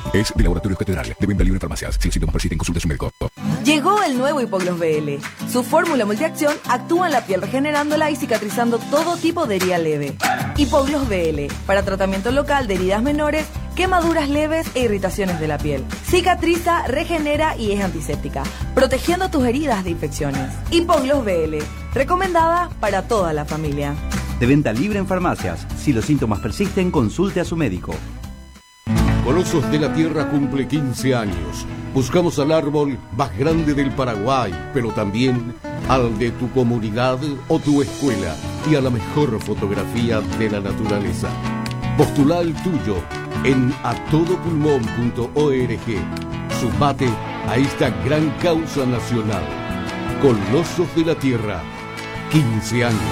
Es de Laboratorios Catedral, de venta libre en farmacias. Si los síntomas persisten, consulte a su médico. Llegó el nuevo Hipogloss BL. Su fórmula multiacción actúa en la piel regenerándola y cicatrizando todo tipo de herida leve. Hipogloss BL, para tratamiento local de heridas menores, quemaduras leves e irritaciones de la piel. Cicatriza, regenera y es antiséptica, protegiendo tus heridas de infecciones. Hipogloss BL, recomendada para toda la familia. De venta libre en farmacias. Si los síntomas persisten, consulte a su médico. Colosos de la Tierra cumple 15 años. Buscamos al árbol más grande del Paraguay, pero también al de tu comunidad o tu escuela y a la mejor fotografía de la naturaleza. Postula el tuyo en atodopulmón.org. Sumate a esta gran causa nacional. Colosos de la Tierra, 15 años.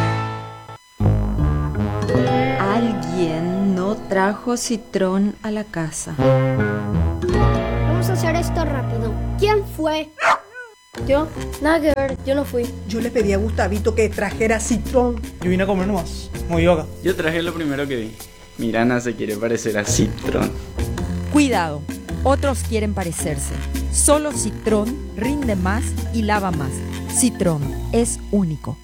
Alguien no trajo citrón a la casa. Vamos a hacer esto rápido. ¿Quién fue? Yo, nada que ver, yo no fui. Yo le pedí a Gustavito que trajera citrón. Yo vine a comer nomás, muy yoga. Yo traje lo primero que vi. Mirana se quiere parecer a Citrón. Cuidado, otros quieren parecerse. Solo Citrón rinde más y lava más. Citrón es único.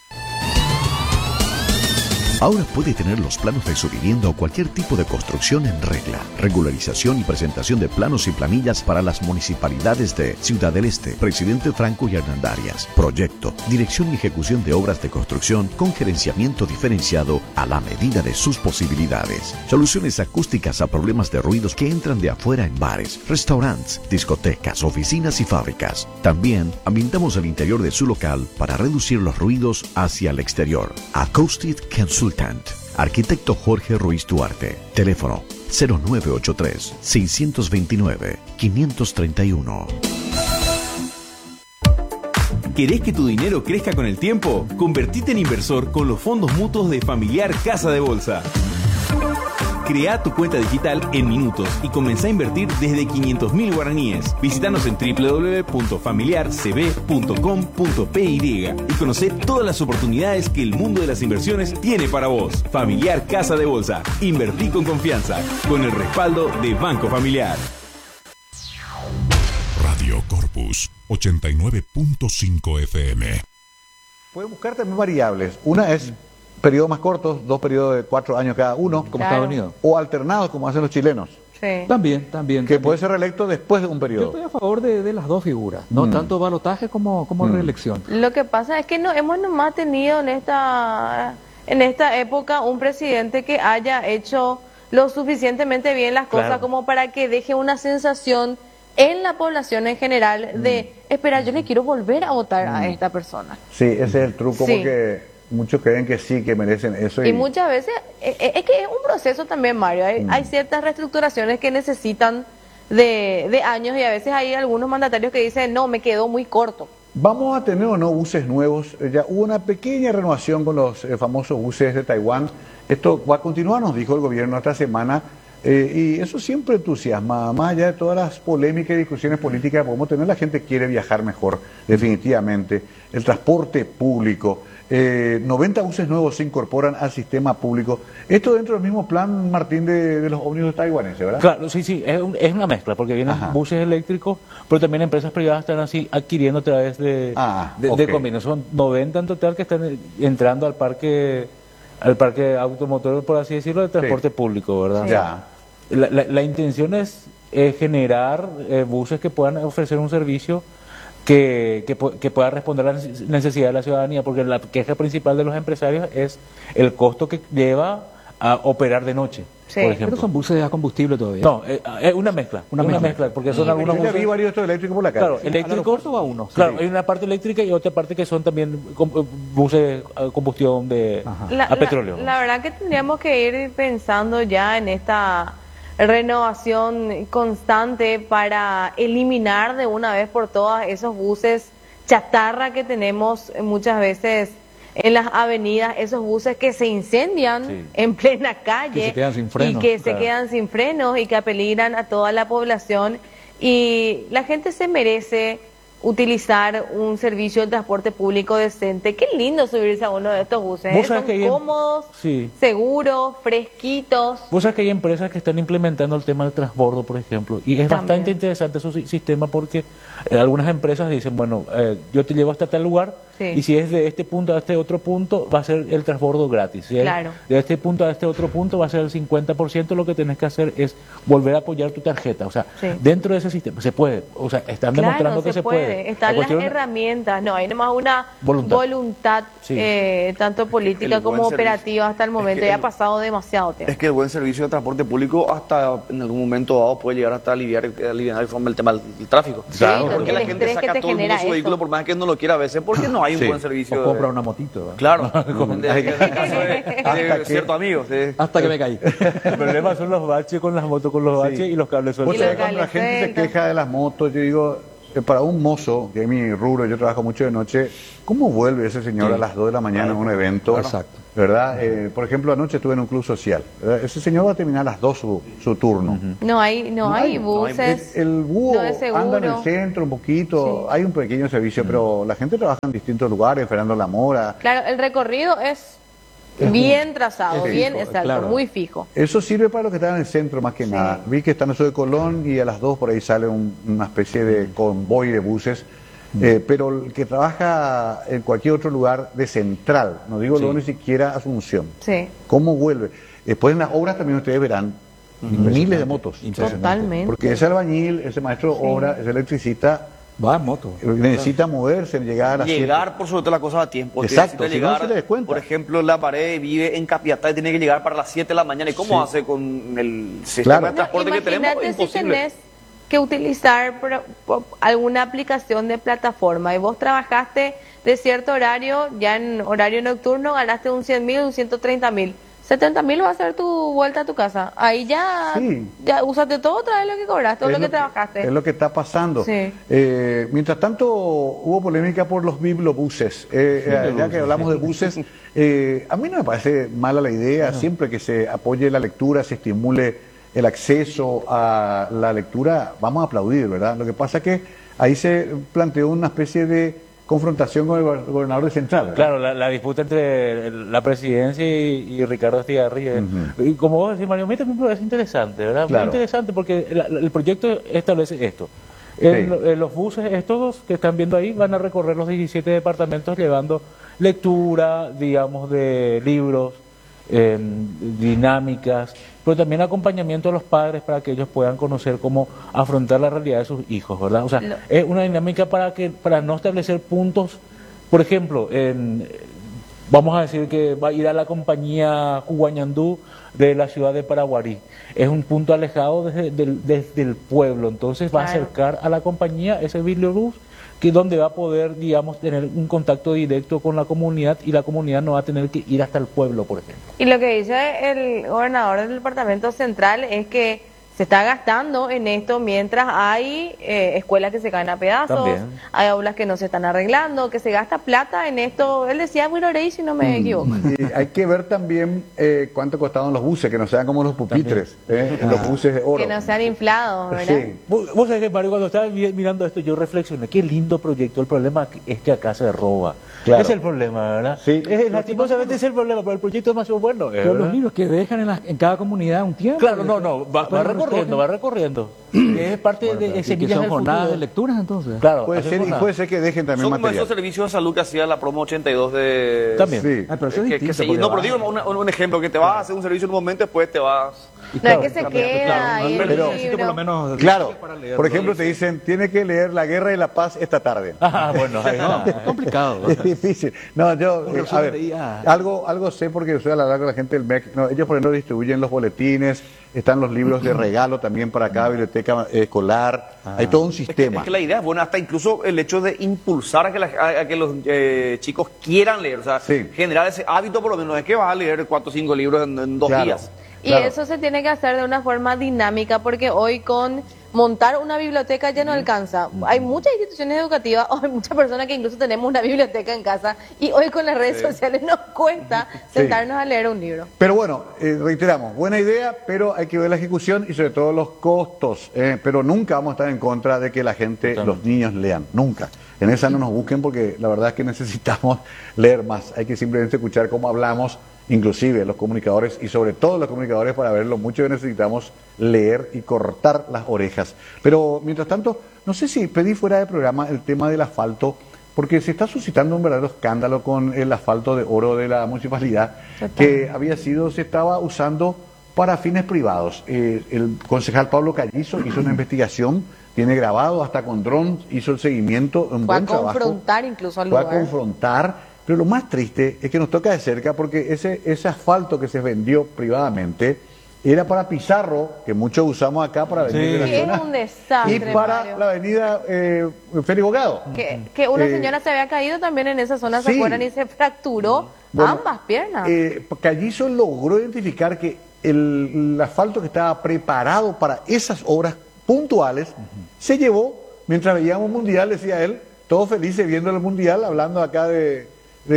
Ahora puede tener los planos de su vivienda o cualquier tipo de construcción en regla. Regularización y presentación de planos y planillas para las municipalidades de Ciudad del Este, Presidente Franco y Hernandarias. Proyecto, dirección y ejecución de obras de construcción con gerenciamiento diferenciado a la medida de sus posibilidades. Soluciones acústicas a problemas de ruidos que entran de afuera en bares, restaurantes, discotecas, oficinas y fábricas. También ambientamos el interior de su local para reducir los ruidos hacia el exterior. Acoustic Consultant. Arquitecto Jorge Ruiz Duarte. Teléfono 0983-629-531. ¿Querés que tu dinero crezca con el tiempo? Convertite en inversor con los fondos mutuos de Familiar Casa de Bolsa. Crea tu cuenta digital en minutos y comenzá a invertir desde 500.000 guaraníes. Visítanos en www.familiarcb.com.py y conocé todas las oportunidades que el mundo de las inversiones tiene para vos. Familiar Casa de Bolsa. Invertí con confianza, con el respaldo de Banco Familiar. Radio Corpus 89.5 FM. Pueden buscar también variables. Una es periodos más cortos, 2 periodos de 4 años cada uno, como Estados Unidos, o alternados como hacen los chilenos. Sí. También. Que puede ser reelecto después de un periodo. Yo estoy a favor de las dos figuras, no tanto balotaje como reelección. Lo que pasa es que no hemos nomás tenido en esta época un presidente que haya hecho lo suficientemente bien las cosas como para que deje una sensación en la población en general de, espera, yo le quiero volver a votar a esta persona. Sí, ese es el truco, porque muchos creen que sí, que merecen eso. Y muchas veces, es que es un proceso también, Mario. Hay ciertas reestructuraciones que necesitan de años y a veces hay algunos mandatarios que dicen, no, me quedó muy corto. ¿Vamos a tener o no buses nuevos? Ya hubo una pequeña renovación con los famosos buses de Taiwán. Esto va a continuar, nos dijo el gobierno esta semana. Y eso siempre entusiasma, más allá de todas las polémicas y discusiones políticas que podemos tener, la gente quiere viajar mejor, definitivamente. El transporte público, 90 buses nuevos se incorporan al sistema público. Esto dentro del mismo plan, Martín, de los ómnibus taiwaneses, ¿verdad? Claro, sí, es una mezcla, porque vienen buses eléctricos, pero también empresas privadas están así adquiriendo a través de convenios. Son 90 en total que están entrando al parque automotor, por así decirlo, de transporte público, ¿verdad? Ya. La intención es generar buses que puedan ofrecer un servicio que pueda responder a la necesidad de la ciudadanía, porque la queja principal de los empresarios es el costo que lleva a operar de noche, por ejemplo. Pero son buses a combustible todavía. No, es una mezcla, porque son algunos buses. Ya vi varios estos eléctricos por la calle. Claro, eléctricos va uno. Claro, hay una parte eléctrica y otra parte que son también buses a combustión a petróleo. La verdad que tendríamos que ir pensando ya en esta renovación constante para eliminar de una vez por todas esos buses chatarra que tenemos muchas veces en las avenidas, esos buses que se incendian en plena calle y que se quedan sin frenos y que apeligran a toda la población, y la gente se merece utilizar un servicio de transporte público decente. Qué lindo subirse a uno de estos buses. Son cómodos, seguros, fresquitos. Vos sabés que hay empresas que están implementando el tema del transbordo, por ejemplo, y es bastante interesante su sistema porque algunas empresas dicen, bueno, yo te llevo hasta tal lugar y si es de este punto a este otro punto va a ser el transbordo gratis. Si es de este punto a este otro punto va a ser el 50%, lo que tenés que hacer es volver a apoyar tu tarjeta. O sea, dentro de ese sistema se puede, o sea, están demostrando que se puede. Están las herramientas, no, hay nomás una voluntad tanto política como operativa hasta el momento, ya ha pasado demasiado tiempo. Es que el buen servicio de transporte público hasta en algún momento dado puede llegar hasta aliviar de forma el tema del tráfico. Claro, porque la gente saca todo el mundo su vehículo por más que no lo quiera a veces porque no hay un buen servicio. O compra una motito, ¿verdad? Claro, de ciertos amigos. Hasta que me caí. El problema son los baches con las motos, con los baches y los cables sueltos. Cuando la gente se queja de las motos, yo digo, para un mozo, que es mi rubro, yo trabajo mucho de noche, ¿cómo vuelve ese señor a las 2 de la mañana a un evento? Exacto. ¿Verdad? Por ejemplo, anoche estuve en un club social, ¿verdad? Ese señor va a terminar a las 2 su turno. No hay buses. El búho no anda en el centro un poquito, hay un pequeño servicio, pero la gente trabaja en distintos lugares, Fernando La Mora. Claro, el recorrido es bien trazado, bien exacto, muy fijo. Eso sirve para los que están en el centro más que nada. Vi que están en eso de Colón y a las 2 por ahí sale una especie de convoy de buses. Pero el que trabaja en cualquier otro lugar de central, no digo luego ni siquiera Asunción, ¿cómo vuelve? Después en las obras también ustedes verán miles de motos. Totalmente. Porque ese albañil, ese maestro de obra, ese electricista, va en moto. Necesita moverse, llegar a llegar por sobre todo las cosas a tiempo. Exacto, si no se le descuenta. Por ejemplo, la pared vive en Capiatá y tiene que llegar para las 7 de la mañana. ¿Y cómo hace con el sistema de transporte que tenemos? Imagínate si tenés que utilizar alguna aplicación de plataforma y vos trabajaste de cierto horario, ya en horario nocturno ganaste un 100.000, un 130.000. 70.000 va a ser tu vuelta a tu casa. Ahí ya usaste todo otra vez lo que cobraste, todo lo que trabajaste. Es lo que está pasando. Mientras tanto, hubo polémica por los bibliobuses. Ya que hablamos de buses, a mí no me parece mala la idea, siempre que se apoye la lectura, se estimule el acceso a la lectura, vamos a aplaudir, ¿verdad? Lo que pasa es que ahí se planteó una especie de confrontación con el gobernador de Central, ¿verdad? Claro, la disputa entre la presidencia y Ricardo Estigarribia. Y como vos decís, Mario, a mí también me parece interesante, ¿verdad? Muy interesante porque el proyecto establece esto. Los buses estos que están viendo ahí van a recorrer los 17 departamentos llevando lectura, digamos, de libros, dinámicas, pero también acompañamiento a los padres para que ellos puedan conocer cómo afrontar la realidad de sus hijos, ¿verdad? O sea, es una dinámica para no establecer puntos, por ejemplo, vamos a decir que va a ir a la compañía Cuguañandú de la ciudad de Paraguarí. Es un punto alejado desde el pueblo, entonces va a acercar a la compañía ese bibliobús que donde va a poder, digamos, tener un contacto directo con la comunidad y la comunidad no va a tener que ir hasta el pueblo, por ejemplo. Y lo que dice el gobernador del departamento central es que se está gastando en esto mientras hay escuelas que se caen a pedazos, hay aulas que no se están arreglando, que se gasta plata en esto. Él decía Buirorey, si no me equivoco. Y hay que ver también cuánto costaban los buses, que no sean como los pupitres, los buses de oro. Que no sean inflados, ¿verdad? Sí. Vos sabés que, Mario, cuando estaba mirando esto yo reflexioné, qué lindo proyecto. El problema es que acá se roba. Claro. Es el problema, ¿verdad? Sí. Lastimosamente es el problema, pero el proyecto es más bueno. Pero los libros que dejan en cada comunidad un tiempo. Claro, va recorriendo. Es parte de semillas del jornadas de lecturas, entonces. Claro, puede ser que dejen también son material. como esos servicios de salud que hacía la promo 82 de... También. Sí. Pero eso es distinto. No, pero digo un ejemplo, que te vas a hacer un servicio en un momento, después te vas... No es que se queda ahí el libro. Por lo menos por ejemplo, te dicen, tiene que leer La Guerra y la Paz esta tarde. Bueno, es complicado. Es difícil. No, yo, a ver, algo sé porque soy a la larga la gente del MEC. No, ellos, por ejemplo, distribuyen los boletines, están los libros de regalo también para cada biblioteca escolar. Hay todo un sistema. Es que la idea es buena, hasta incluso el hecho de impulsar a que los chicos quieran leer, o sea, generar ese hábito, por lo menos, es que vas a leer 4 o 5 libros en 2 días. Y eso se tiene que hacer de una forma dinámica, porque hoy con montar una biblioteca ya no alcanza. Hay muchas instituciones educativas, o hay muchas personas que incluso tenemos una biblioteca en casa, y hoy con las redes sociales nos cuesta sentarnos a leer un libro. Pero bueno, reiteramos, buena idea, pero hay que ver la ejecución y sobre todo los costos. Pero nunca vamos a estar en contra de que la gente, los niños lean, nunca. En esa no nos busquen porque la verdad es que necesitamos leer más. Hay que simplemente escuchar cómo hablamos, inclusive los comunicadores y sobre todo los comunicadores, para ver lo mucho que necesitamos leer y cortar las orejas. Pero mientras tanto, no sé si pedí fuera de programa el tema del asfalto, porque se está suscitando un verdadero escándalo con el asfalto de oro de la municipalidad, que se estaba usando para fines privados. El concejal Pablo Callizo hizo una investigación, tiene grabado hasta con drones, hizo el seguimiento, un buen trabajo. Fue a confrontar incluso al lugar. lugar. Fue a confrontar. Pero lo más triste es que nos toca de cerca porque ese asfalto que se vendió privadamente era para Pizarro, que muchos usamos acá para la avenida de la zona, es un desastre, y para Mario. la avenida Félix Bogado. Que una señora se había caído también en esa zona, ¿se acuerdan? Y se fracturó ambas piernas. Callizo logró identificar que el asfalto que estaba preparado para esas obras puntuales se llevó, mientras veíamos mundial, decía él, todos felices viendo el mundial, hablando acá de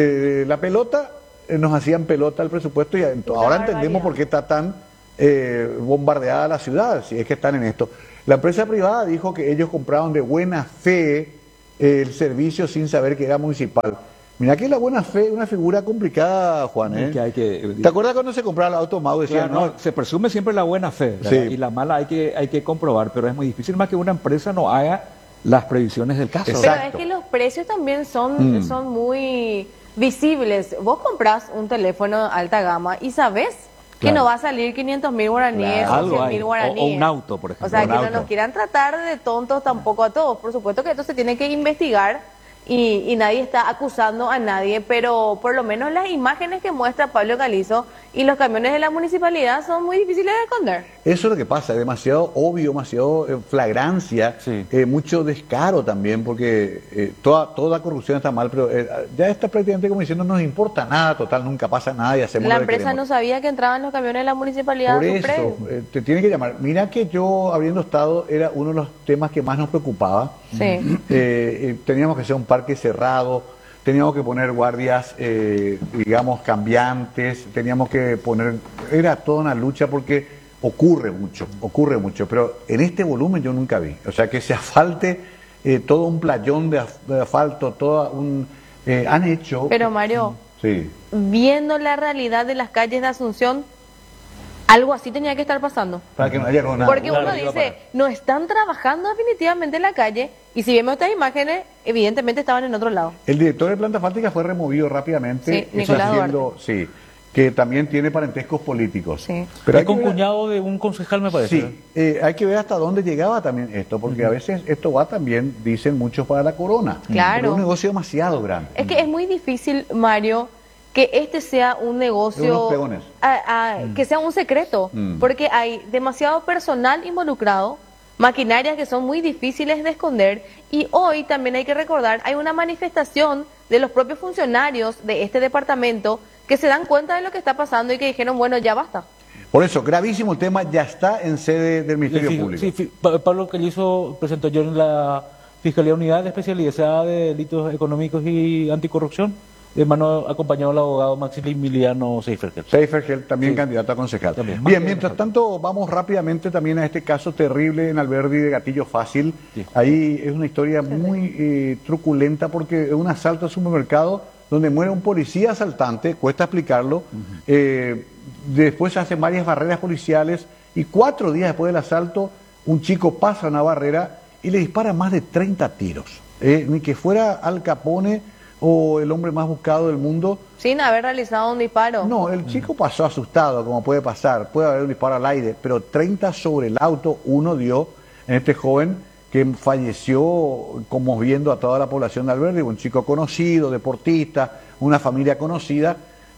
la pelota, nos hacían pelota el presupuesto y ahora entendemos por qué está tan bombardeada la ciudad, si es que están en esto. La empresa privada dijo que ellos compraron de buena fe el servicio sin saber que era municipal. Mira que la buena fe es una figura complicada, Juan. ¿Te acuerdas cuando se compraba el auto Mau? Decía, claro, no, se presume siempre la buena fe, ¿verdad? Y la mala hay que comprobar, pero es muy difícil más que una empresa no haga las previsiones del caso. Pero es que los precios también son muy visibles. Vos comprás un teléfono alta gama y sabés que no va a salir 500.000 guaraníes o 100.000 guaraníes. O un auto, por ejemplo. O sea, que no nos quieran tratar de tontos tampoco a todos. Por supuesto que esto se tiene que investigar y nadie está acusando a nadie, pero por lo menos las imágenes que muestra Pablo Callizo y los camiones de la municipalidad son muy difíciles de esconder. Eso es lo que pasa, es demasiado obvio, demasiado flagrancia, mucho descaro también, porque toda corrupción está mal, pero ya está prácticamente como diciendo no nos importa nada, total, nunca pasa nada y hacemos la lo que empresa queremos. no sabía que entraban los camiones de la municipalidad. Por eso, te tiene que llamar. Mira que yo, habiendo estado, era uno de los temas que más nos preocupaba. Sí. Teníamos que hacer un parque cerrado, teníamos que poner guardias, digamos, cambiantes, teníamos que poner... Era toda una lucha porque ocurre mucho, pero en este volumen yo nunca vi. O sea, que se asfalte todo un playón de asfalto, todo un... han hecho... Pero Mario, sí, viendo la realidad de las calles de Asunción, algo así tenía que estar pasando. Para que no haya con nada. Porque uno dice, no están trabajando definitivamente en la calle, y si vemos estas imágenes, evidentemente estaban en otro lado. El director de planta asfáltica fue removido rápidamente. Sí, Nicolás Duarte. Sí, que también tiene parentescos políticos. Sí. Pero es concuñado de un concejal, me parece. Sí, hay que ver hasta dónde llegaba también esto, porque a veces esto va también, dicen muchos, para la corona. Claro. Pero es un negocio demasiado grande. Es que es muy difícil, Mario, que este sea un negocio, que sea un secreto, porque hay demasiado personal involucrado, maquinarias que son muy difíciles de esconder, y hoy también hay que recordar, hay una manifestación de los propios funcionarios de este departamento que se dan cuenta de lo que está pasando y que dijeron, bueno, ya basta. Por eso, gravísimo el tema, ya está en sede del Ministerio Público. Sí, Pablo Callizo presentó yo en la Fiscalía Unidad especializada de delitos económicos y anticorrupción, de mano acompañado del abogado Maximiliano Seifergel. Seifergel, también candidato a concejal. También. Bien, mientras tanto, vamos rápidamente también a este caso terrible en Alberdi de Gatillo Fácil. Ahí es una historia muy truculenta porque es un asalto al supermercado donde muere un policía asaltante, cuesta explicarlo. Después se hacen varias barreras policiales y 4 días después del asalto, un chico pasa una barrera y le dispara más de 30 tiros. Ni que fuera Al Capone o el hombre más buscado del mundo. Sin haber realizado un disparo. No, el chico pasó asustado, como puede pasar. Puede haber un disparo al aire, pero 30 sobre el auto, uno dio en este joven que falleció conmoviendo a toda la población de Alberdi, un chico conocido, deportista, una familia conocida.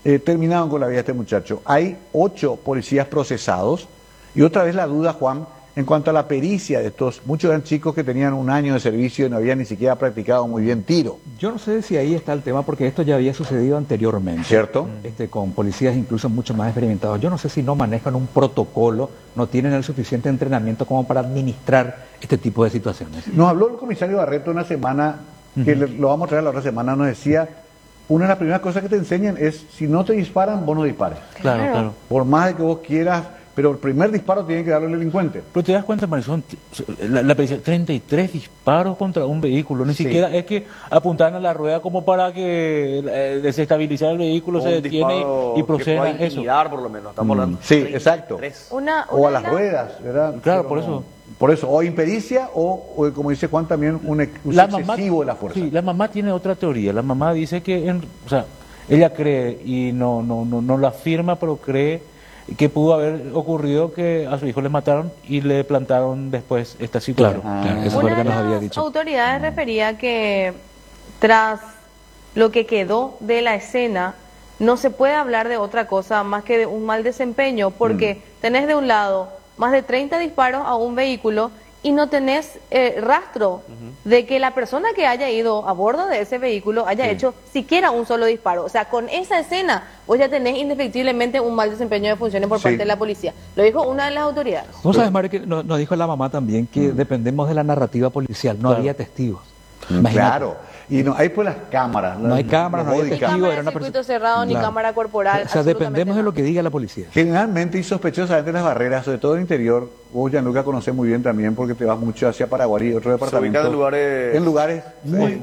Terminaron con la vida de este muchacho. Hay 8 policías procesados y otra vez la duda, Juan, en cuanto a la pericia de estos, muchos eran chicos que tenían 1 año de servicio y no habían ni siquiera practicado muy bien tiro. Yo no sé si ahí está el tema, porque esto ya había sucedido anteriormente. ¿Cierto? Con policías incluso mucho más experimentados. Yo no sé si no manejan un protocolo, no tienen el suficiente entrenamiento como para administrar este tipo de situaciones. Nos habló el comisario Barreto una semana, que lo vamos a traer la otra semana, nos decía, una de las primeras cosas que te enseñan es, si no te disparan, vos no dispares. Claro, claro. Por más de que vos quieras, pero el primer disparo tiene que darle al delincuente. Pero te das cuenta, Marisol, la pericia, 33 disparos contra un vehículo, ni siquiera es que apuntan a la rueda como para que desestabilizar el vehículo, se detiene y procede a eso. Por lo menos, estamos hablando. Sí, exacto. O a las ruedas, ¿verdad? Claro, pero por eso. Por eso, o impericia o como dice Juan, también un uso excesivo de la fuerza. Sí, la mamá tiene otra teoría. La mamá dice que, o sea, ella cree, y no lo afirma, pero cree que pudo haber ocurrido que a su hijo le mataron y le plantaron después esta situación. Claro, eso fue lo que nos había dicho. Autoridades refería que tras lo que quedó de la escena, no se puede hablar de otra cosa más que de un mal desempeño, porque tenés de un lado más de 30 disparos a un vehículo y no tenés rastro de que la persona que haya ido a bordo de ese vehículo haya hecho siquiera un solo disparo. O sea, con esa escena vos ya tenés indefectiblemente un mal desempeño de funciones por parte de la policía. Lo dijo una de las autoridades. ¿No sabes, Mari, que nos dijo la mamá también que dependemos de la narrativa policial? No había testigos. Imagínate. Claro. Y no hay pues las cámaras. No hay cámaras, no hay Ni cámara de circuito cerrado, ni cámara corporal. O sea, dependemos de lo que diga la policía. Generalmente y sospechosamente las barreras, sobre todo en el interior, vos, Gianluca, conocés muy bien también porque te vas mucho hacia Paraguay y otros departamentos. Se ubican en lugares muy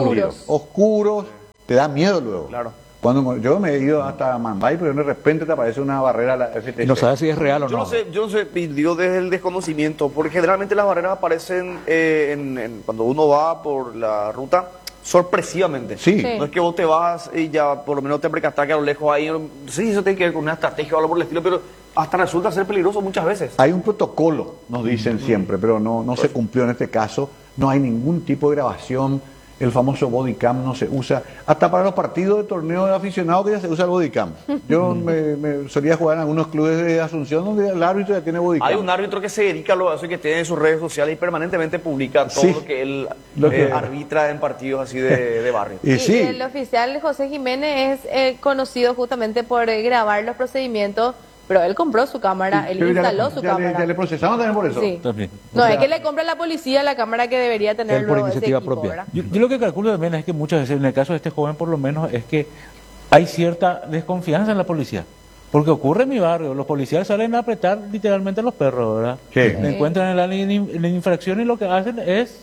oscuros. Te da miedo luego. Claro. Cuando yo me he ido hasta Mambay, pero de repente te aparece una barrera FTC. Y no sabes si es real o no. Yo no sé, digo desde el desconocimiento, porque generalmente las barreras aparecen cuando uno va por la ruta sorpresivamente. Sí. No es que vos te vas y ya por lo menos te percatás que a lo lejos hay... Sí, eso tiene que ver con una estrategia o algo por el estilo, pero hasta resulta ser peligroso muchas veces. Hay un protocolo, nos dicen siempre, pero no se cumplió en este caso. No hay ningún tipo de grabación. El famoso bodycam no se usa. Hasta para los partidos de torneo de aficionados que ya se usa el bodycam. Yo me solía jugar en algunos clubes de Asunción donde el árbitro ya tiene bodycam. Hay un árbitro que se dedica a lo eso y que tiene en sus redes sociales y permanentemente publica todo lo que él arbitra en partidos así de barrio. Y el oficial José Jiménez es conocido justamente por grabar los procedimientos. Pero él compró su cámara, él instaló su cámara. ¿Ya le procesaron también por eso? Sí. No, es que le compra a la policía la cámara que debería tener luego ese equipo, propia. Yo lo que calculo también es que muchas veces, en el caso de este joven por lo menos, es que hay cierta desconfianza en la policía. Porque ocurre en mi barrio, los policías salen a apretar literalmente a los perros, ¿verdad? Me encuentran en la infracción y lo que hacen es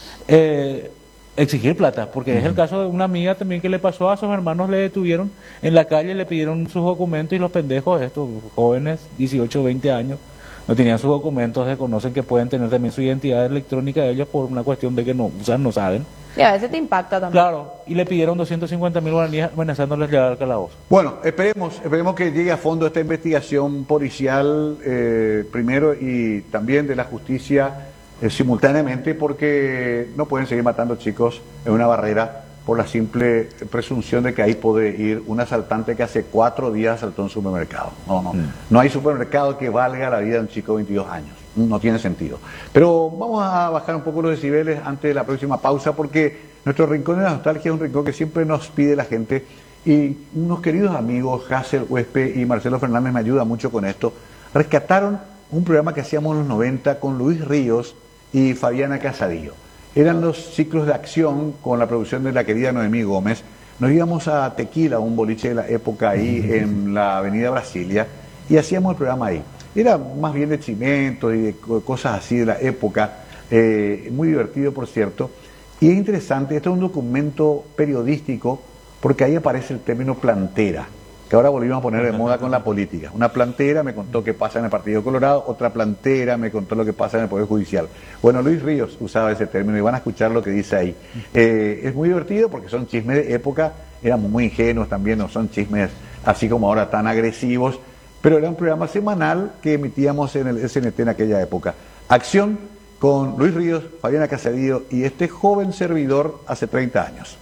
exigir plata, porque es el caso de una amiga también que le pasó a sus hermanos, le detuvieron en la calle, le pidieron sus documentos y los pendejos, estos jóvenes, 18, 20 años, no tenían sus documentos, desconocen que pueden tener también su identidad electrónica de ellos por una cuestión de que no saben. Y a veces te impacta también. Claro, y le pidieron 250.000 guaraníes amenazándoles llevar al calabozo. Bueno, esperemos que llegue a fondo esta investigación policial primero y también de la justicia simultáneamente, porque no pueden seguir matando chicos en una barrera por la simple presunción de que ahí puede ir un asaltante que hace 4 días asaltó un supermercado. No hay supermercado que valga la vida de un chico de 22 años. No tiene sentido. Pero vamos a bajar un poco los decibeles antes de la próxima pausa, porque nuestro rincón de la nostalgia es un rincón que siempre nos pide la gente, y unos queridos amigos, Hassel Huespe y Marcelo Fernández, me ayudan mucho con esto, rescataron un programa que hacíamos en los 90 con Luis Ríos y Fabiana Casadillo. Eran los ciclos de acción con la producción de la querida Noemí Gómez. Nos íbamos a Tequila, un boliche de la época ahí en la avenida Brasilia, y hacíamos el programa ahí. Era más bien de chimentos y de cosas así de la época, muy divertido por cierto. Y es interesante, esto es un documento periodístico, porque ahí aparece el término plantera, que ahora volvimos a poner de moda con la política. Una plantera me contó qué pasa en el Partido Colorado, otra plantera me contó lo que pasa en el Poder Judicial. Bueno, Luis Ríos usaba ese término y van a escuchar lo que dice ahí. Es muy divertido porque son chismes de época, éramos muy ingenuos también, no son chismes así como ahora tan agresivos, pero era un programa semanal que emitíamos en el SNT en aquella época. Acción con Luis Ríos, Fabiana Casadillo y este joven servidor hace 30 años.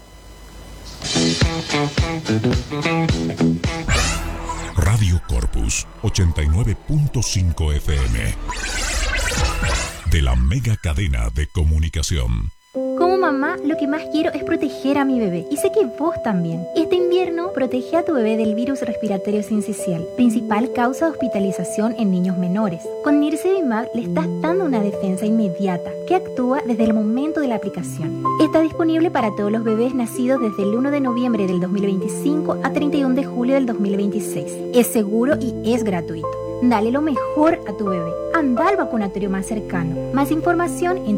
Radio Corpus 89.5 FM. De la mega cadena de comunicación. Como mamá, lo que más quiero es proteger a mi bebé. Y sé que vos también. Este invierno, protege a tu bebé del virus respiratorio sincicial, principal causa de hospitalización en niños menores. Con Nirsevimab le estás dando una defensa inmediata que actúa desde el momento de la aplicación. Está disponible para todos los bebés nacidos desde el 1 de noviembre del 2025 a 31 de julio del 2026. Es seguro y es gratuito. Dale lo mejor a tu bebé. Anda al vacunatorio más cercano. Más información en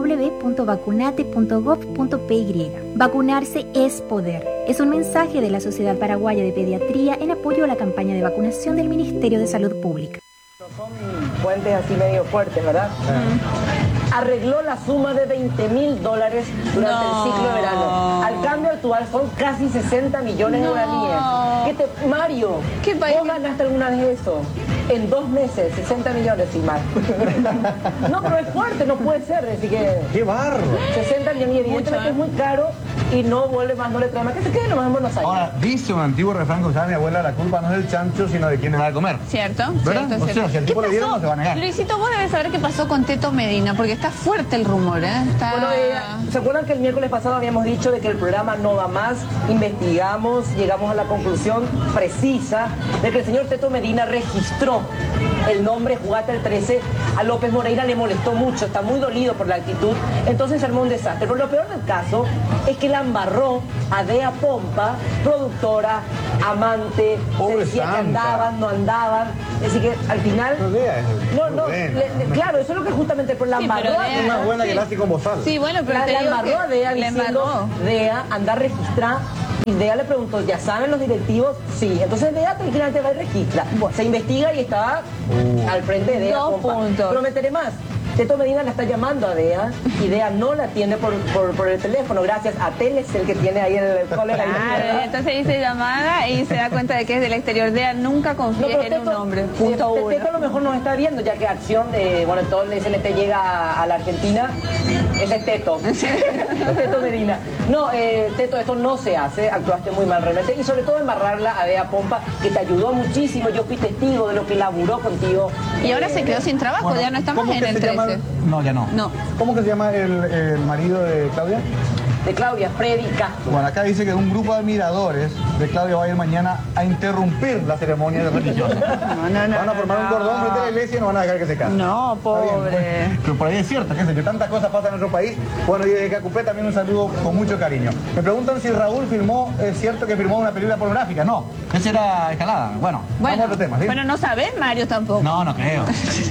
www.vacunate.gov.py. Vacunarse es poder. Es un mensaje de la Sociedad Paraguaya de Pediatría en apoyo a la campaña de vacunación del Ministerio de Salud Pública. Son puentes así medio fuertes, ¿verdad? Arregló la suma de $20.000 durante el ciclo de verano. Al cambio actual son casi 60 millones de guaraníes. Mario, ¿vos ganaste alguna vez eso? En 2 meses, 60 millones sin más. No, pero es fuerte, no puede ser. Así que, ¡qué barro! 60 millones, y evidentemente es muy caro y no vuelve más, no le trae más. Que se quede nomás en Buenos Aires. Ahora, dice un antiguo refrán que usaba mi abuela, la culpa no es del chancho, sino de quien le va a comer. Cierto, ¿verdad? cierto, O sea, si al tipo le dieron, no se va a negar. Luisito, vos debes saber qué pasó con Teto Medina, porque está fuerte el rumor, ¿eh? Bueno, ¿se acuerdan que el miércoles pasado habíamos dicho de que el programa no va más? Investigamos, llegamos a la conclusión precisa de que el señor Teto Medina registró el nombre Jugate el 13. A López Moreira le molestó mucho, está muy dolido por la actitud, entonces se armó un desastre. Pero lo peor del caso es que la embarró a Dea Pompa, productora, amante, se decía que andaban, no andaban, así que al final... claro, eso es lo que justamente por la embarró a Dea. Más buena que la hace con bozal. Sí, bueno, pero la embarró a Dea diciendo, Dea, anda a registrar. Y Dea le preguntó, ¿ya saben los directivos? Sí. Entonces Dea finalmente va y registra. Se investiga y está al frente de Dea. 2 puntos. Pero meteré más. Teto Medina la está llamando a Dea y Dea no la atiende por el teléfono, gracias a Telecel que tiene ahí en el cólera. Claro, entonces dice llamada y se da cuenta de que es del exterior. Dea nunca confía en un hombre. Teto a lo mejor nos está viendo, ya que acción de, bueno, todo el SLT llega a la Argentina. Ese es Teto. Teto Medina. No, Teto, esto no se hace, actuaste muy mal realmente. Y sobre todo embarrarla a Dea Pompa, que te ayudó muchísimo. Yo fui testigo de lo que laburó contigo. Y ahora se quedó sin trabajo, bueno, ya no está más en el 13. No, ya no. ¿Cómo que se llama el marido de Claudia? De Claudia, Freddy Castro. Bueno, acá dice que un grupo de admiradores de Claudia va a ir mañana a interrumpir la ceremonia de religión. Van a formar un cordón frente a la iglesia y no van a dejar que se case. No, pobre. Pero por ahí es cierto, qué sé yo, tantas cosas pasan en nuestro país. Bueno, y desde Cacupé también un saludo con mucho cariño. Me preguntan si Raúl firmó, es cierto que firmó una película pornográfica. No, esa era escalada. Bueno, vamos a otro tema, ¿sí? Bueno, no sabés, Mario, tampoco. No creo.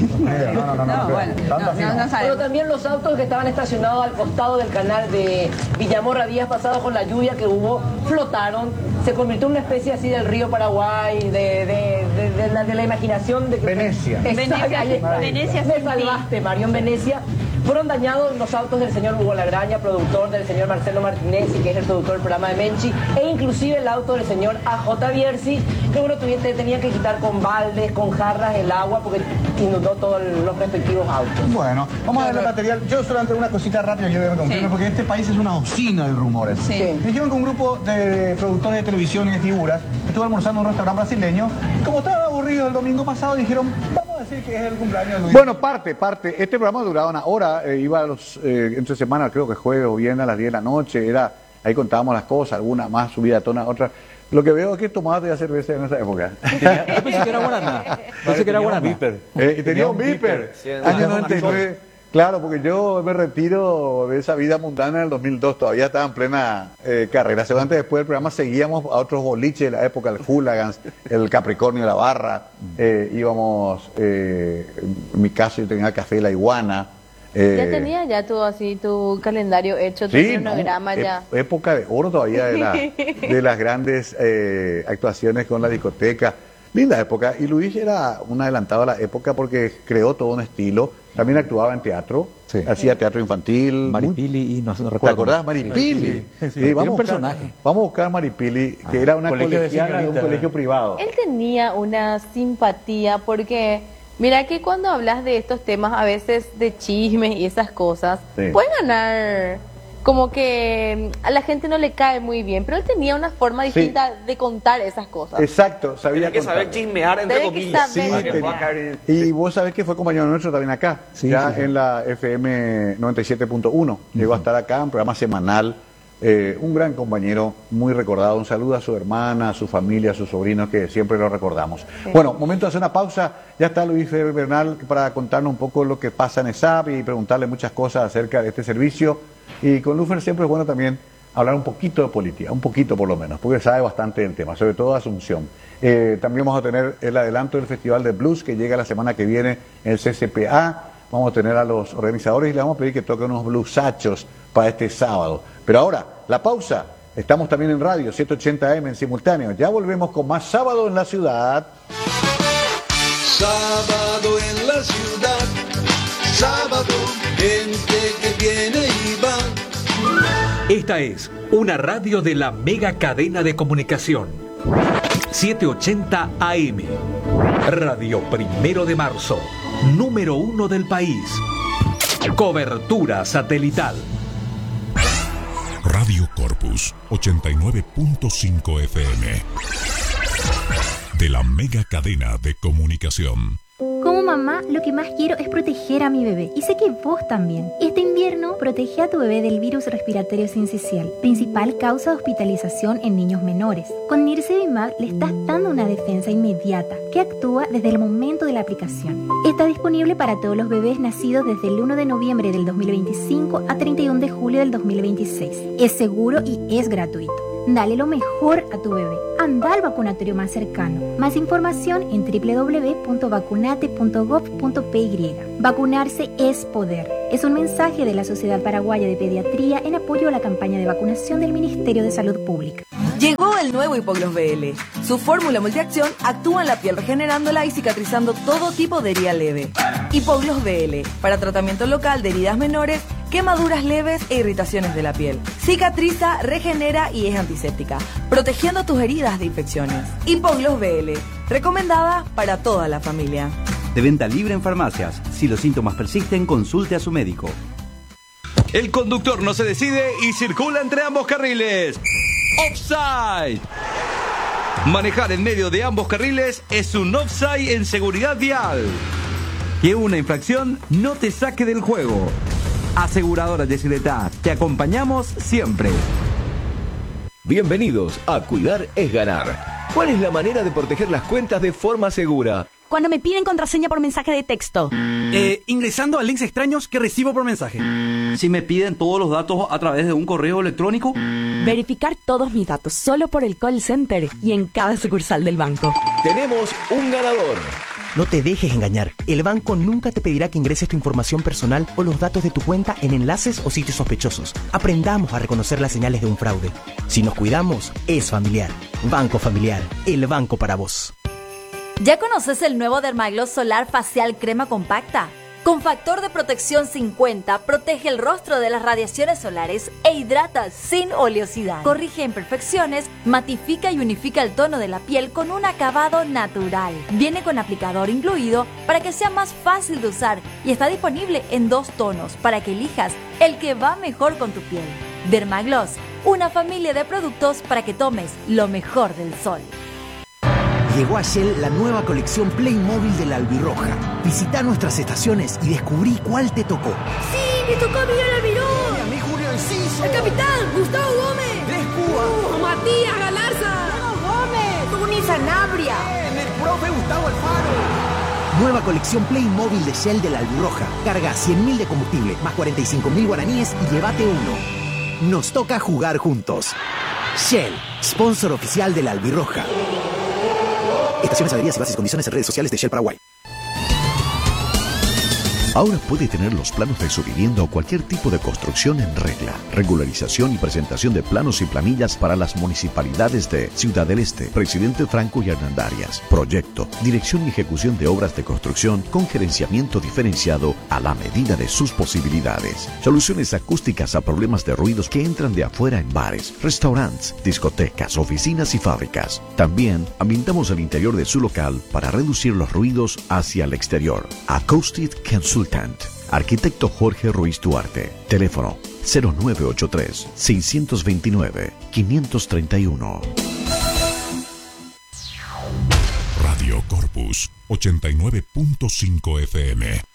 Pero también los autos que estaban estacionados al costado del canal de Villamorra días pasados con la lluvia que hubo, flotaron, se convirtió en una especie así del río Paraguay, de la imaginación de que... Venecia. Venecia. Me salvaste, Mario, en Venecia. Fueron dañados los autos del señor Hugo Lagraña, productor del señor Marcelo Martinez, que es el productor del programa de Menchi, e inclusive el auto del señor AJ Bierzi, que uno tenía que quitar con baldes, con jarras el agua, porque inundó todos los respectivos autos. Bueno, vamos a ver el material. Yo solamente una cosita rápida, yo debo confirmar, porque este país es una usina de rumores. Me dijeron que un grupo de productores de televisión y de figuras estuvo almorzando en un restaurante brasileño, y como estaban aburridos el domingo pasado, dijeron, vamos a decir que es el cumpleaños de Luis. Bueno, parte. Este programa duraba una hora. Iba a entre semana, creo que jueves o viernes a las 10 de la noche, ahí contábamos las cosas, alguna más subida a tona, otra. Lo que veo es que tomaba todavía cerveza en esa época. Yo pensé que era guaraná. Pensé que era guaraná. Y tenía un Viper. Año 99. Claro, porque yo me retiro de esa vida mundana en el 2002, todavía estaba en plena carrera. Seguramente después del programa seguíamos a otros boliches de la época, el Hooligans, el Capricornio, la Barra. Íbamos, en mi caso yo tenía el Café de la Iguana. Ya tenía tu calendario hecho, tu cronograma ya. Época de oro todavía de las grandes actuaciones con la discoteca. Linda época. Y Luis era un adelantado a la época porque creó todo un estilo. También actuaba en teatro, hacía teatro infantil. Maripili y no recuerdo. ¿Te acordás? Maripili. Sí, vamos, un personaje. Vamos a buscar Maripili, que era una colegiala de un colegio privado. Él tenía una simpatía porque... Mira que cuando hablas de estos temas a veces de chismes y esas cosas, puedes ganar como que a la gente no le cae muy bien, pero él tenía una forma distinta de contar esas cosas. Exacto, sabía Tiene que saber chismear, entre comillas. Sí, y vos sabés que fue compañero nuestro también acá, en la FM 97.1. Llegó a estar acá, un programa semanal. Un gran compañero, muy recordado. Un saludo a su hermana, a su familia, a sus sobrinos, que siempre lo recordamos. Sí. Bueno, momento de hacer una pausa. Ya está Luis Bernal para contarnos un poco lo que pasa en ESAP y preguntarle muchas cosas acerca de este servicio. Y con Lufer siempre es bueno también hablar un poquito de política, un poquito por lo menos, porque sabe bastante del tema, sobre todo Asunción. También vamos a tener el adelanto del Festival de Blues que llega la semana que viene en el CCPA. Vamos a tener a los organizadores y les vamos a pedir que toquen unos bluesachos para este sábado. Pero ahora, la pausa. Estamos también en radio 780 AM en simultáneo. Ya volvemos con más Sábado en la Ciudad. Sábado en la ciudad, sábado, gente que viene y va. Esta es una radio de la mega cadena de comunicación. 780 AM. Radio 1 de Marzo. Número 1 del país. Cobertura satelital. Radio Corpus 89.5 FM. De la mega cadena de comunicación. Como mamá, lo que más quiero es proteger a mi bebé. Y sé que vos también. Este invierno, protege a tu bebé del virus respiratorio sincicial, principal causa de hospitalización en niños menores. Con Nirsevimab le estás dando una defensa inmediata que actúa desde el momento de la aplicación. Está disponible para todos los bebés nacidos desde el 1 de noviembre del 2025 a 31 de julio del 2026. Es seguro y es gratuito. Dale lo mejor a tu bebé. Anda al vacunatorio más cercano. Más información en www.vacunate.gov.py. Vacunarse es poder. Es un mensaje de la Sociedad Paraguaya de Pediatría en apoyo a la campaña de vacunación del Ministerio de Salud Pública. Llegó el nuevo Hipoglos BL. Su fórmula multiacción actúa en la piel regenerándola y cicatrizando todo tipo de herida leve. Hipoglos BL, para tratamiento local de heridas menores, quemaduras leves e irritaciones de la piel. Cicatriza, regenera y es antiséptica, protegiendo tus heridas de infecciones. Hipoglos BL, recomendada para toda la familia. De venta libre en farmacias. Si los síntomas persisten, consulte a su médico. El conductor no se decide y circula entre ambos carriles. Offside. Manejar en medio de ambos carriles es un offside en seguridad vial. Que una infracción no te saque del juego. Aseguradora Yesileta, te acompañamos siempre. Bienvenidos a Cuidar es Ganar. ¿Cuál es la manera de proteger las cuentas de forma segura? Cuando me piden contraseña por mensaje de texto. Ingresando a links extraños que recibo por mensaje. Si me piden todos los datos a través de un correo electrónico. Verificar todos mis datos solo por el call center y en cada sucursal del banco. Tenemos un ganador. No te dejes engañar. El banco nunca te pedirá que ingreses tu información personal o los datos de tu cuenta en enlaces o sitios sospechosos. Aprendamos a reconocer las señales de un fraude. Si nos cuidamos, es familiar. Banco Familiar, el banco para vos. ¿Ya conoces el nuevo Dermagloss Solar Facial Crema Compacta? Con factor de protección 50, protege el rostro de las radiaciones solares e hidrata sin oleosidad. Corrige imperfecciones, matifica y unifica el tono de la piel con un acabado natural. Viene con aplicador incluido para que sea más fácil de usar y está disponible en 2 tonos para que elijas el que va mejor con tu piel. Dermagloss, una familia de productos para que tomes lo mejor del sol. Llegó a Shell la nueva colección Playmobil de la Albirroja. Visita nuestras estaciones y descubrí cuál te tocó. ¡Sí! ¡Me tocó Miguel Almirón! ¡A mí Julio Enciso! ¡El capitán! ¡Gustavo Gómez! ¡Tres Cuba! ¡Matías Galarza! ¡Gómez! ¡Tony Sanabria! ¡El profe Gustavo Alfaro! Nueva colección Playmobil de Shell de la Albirroja. Carga 100.000 de combustible, más 45.000 guaraníes y llévate uno. Nos toca jugar juntos. Shell, sponsor oficial de la Albirroja. Estaciones, averías y bases y condiciones en redes sociales de Shell Paraguay. Ahora puede tener los planos de su vivienda o cualquier tipo de construcción en regla. Regularización y presentación de planos y planillas para las municipalidades de Ciudad del Este, Presidente Franco y Hernandarias. Proyecto, dirección y ejecución de obras de construcción con gerenciamiento diferenciado a la medida de sus posibilidades. Soluciones acústicas a problemas de ruidos que entran de afuera en bares, restaurantes, discotecas, oficinas y fábricas. También ambientamos el interior de su local para reducir los ruidos hacia el exterior. Acoustic Consultant. Arquitecto Jorge Ruiz Duarte. Teléfono 0983-629-531. Radio Corpus 89.5 FM.